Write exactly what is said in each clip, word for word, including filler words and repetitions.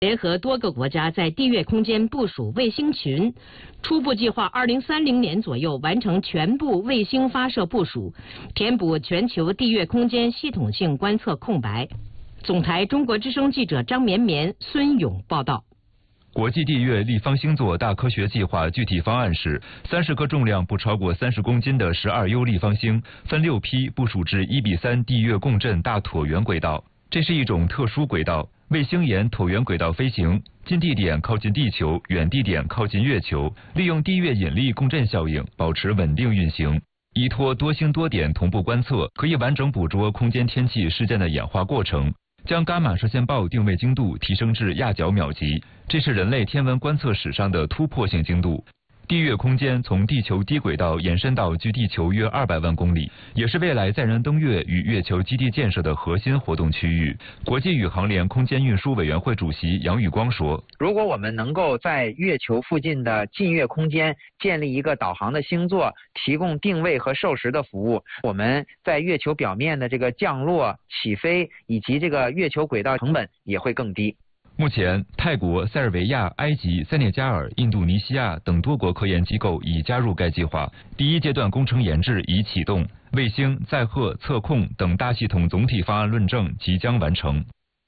联合多个国家在地月空间部署卫星群，初步计划二零三零年左右完成全部卫星发射部署，填补全球地月空间系统性观测空白。总台中国之声记者张绵绵、孙勇报道。 国际地月立方星座大科学计划具体方案是，三十颗重量不超过三十公斤的十二 U 立方星，分六批部署至一比三地月共振大椭圆轨道。这是一种特殊轨道，卫星沿椭圆轨道飞行，近地点靠近地球，远地点靠近月球，利用地月引力共振效应保持稳定运行。依托多星多点同步观测，可以完整捕捉空间天气事件的演化过程，将伽马射线暴定位精度提升至亚角秒级，这是人类天文观测史上的突破性精度。地月空间从地球低轨道延伸到距地球约二百万公里，也是未来载人登月与月球基地建设的核心活动区域。国际宇航联空间运输委员会主席杨宇光说：“ 如果我们能够在月球附近的近月空间建立一个导航的星座，提供定位和授时的服务，我们在月球表面的这个降落、起飞以及这个月球轨道成本也会更低。” 目前，泰国、塞尔维亚、埃及、塞内加尔、印度尼西亚等多国科研机构已加入该计划。第一阶段工程研制已启动，卫星、载荷、测控等大系统总体方案论证即将完成。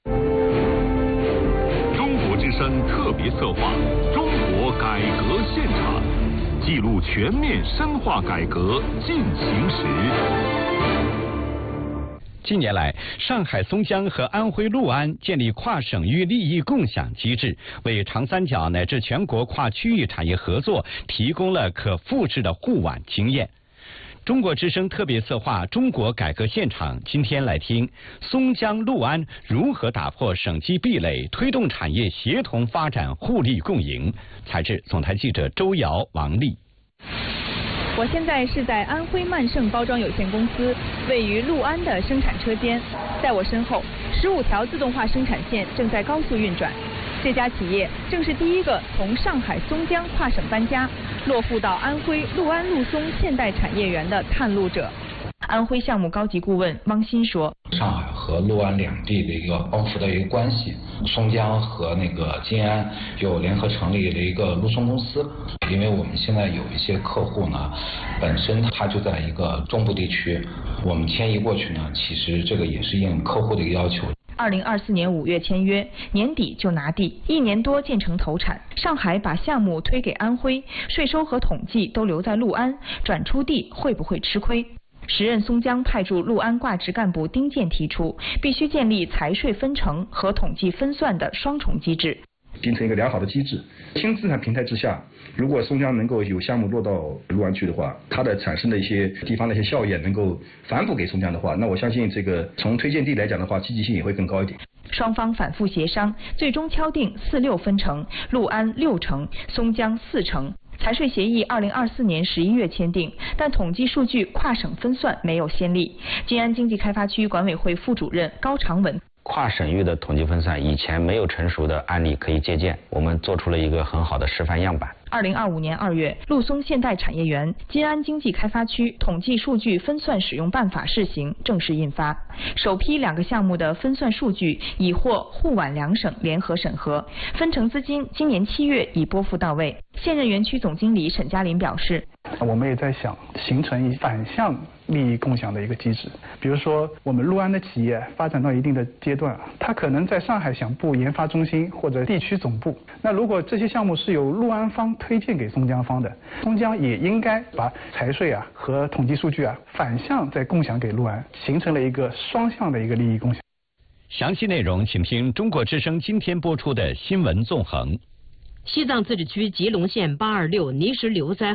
中国之声特别策划《中国改革现场》，记录全面深化改革进行时。 近年来，上海松江和安徽六安建立跨省域利益共享机制，为长三角乃至全国跨区域产业合作提供了可复制的护网经验。中国之声特别策划《中国改革现场》，今天来听松江六安如何打破省级壁垒，推动产业协同发展，互利共赢。采制总台记者周瑶、王丽。 我现在是在安徽曼盛包装有限公司位于六安的生产车间，在我身后，十五条自动化生产线正在高速运转。这家企业正是第一个从上海松江跨省搬家，落户到安徽六安陆松现代产业园的探路者。安徽项目高级顾问汪鑫说：“ 上海和六安两地的一个帮扶的一个关系，松江和那个金安又联合成立了一个陆松公司。因为我们现在有一些客户呢，本身他就在一个中部地区，我们迁移过去呢，其实这个也是应客户的一个要求。” 二零二四年五月签约，年底就拿地，一年多建成投产。上海把项目推给安徽，税收和统计都留在六安，转出地会不会吃亏？时任松江派驻六安挂职干部丁健提出，必须建立财税分成和统计分算的双重机制， 形成一个良好的机制。新资产平台之下，如果松江能够有项目落到六安去的话，它的产生的一些地方的一些效益能够反哺给松江的话，那我相信这个从推荐地来讲的话，积极性也会更高一点。 双方反复协商，最终敲定四六分成，六安六成，松江四成。财税协议二零二四年十一月签订，但统计数据跨省分算没有先例。金安经济开发区管委会副主任高长文： 跨省域的统计分算以前没有成熟的案例可以借鉴，我们做出了一个很好的示范样板。 二零二五年二月，陆松现代产业园金安经济开发区统计数据分算使用办法试行正式印发，首批两个项目的分算数据已获沪皖两省联合审核，分成资金今年七月已拨付到位。现任园区总经理沈嘉林表示， 我们也在想形成一反向利益共享的一个机制，比如说我们六安的企业发展到一定的阶段，它可能在上海想布研发中心或者地区总部，那如果这些项目是由六安方推荐给松江方的，松江也应该把财税啊和统计数据啊反向再共享给六安，形成了一个双向的一个利益共享。 详细内容请听中国之声今天播出的新闻纵横。 西藏自治区吉隆县八二六泥石流灾